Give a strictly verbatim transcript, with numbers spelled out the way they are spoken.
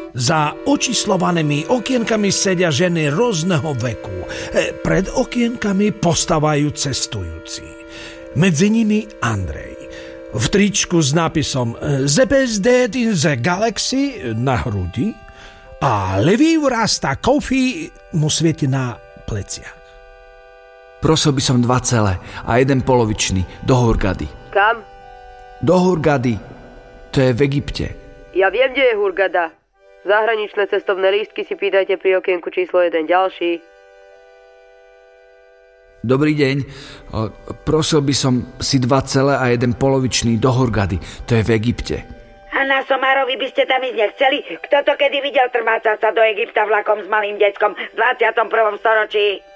Za očíslovanými okienkami sedia ženy rôzneho veku. Pred okienkami postávajú cestujúci. Medzi nimi Andrej. V tričku s nápisom The best dad in the galaxy na hrudi a Lviv Rasta Coffee mu svieti na pleciach. Prosil by som dva celé a jeden polovičný do Hurgady. Kam? Do Hurgady. To je v Egypte. Ja viem, kde je Hurgada. Zahraničné cestovné lístky si pýtajte pri okienku číslo jeden. Ďalší. Dobrý deň. Prosil by som si dva celé a jeden polovičný do Hurgady. To je v Egypte. A na Somárovi by ste tam ísť nechceli? Kto to kedy videl trmácať sa do Egypta vlakom s malým deckom v dvadsiatom prvom storočí?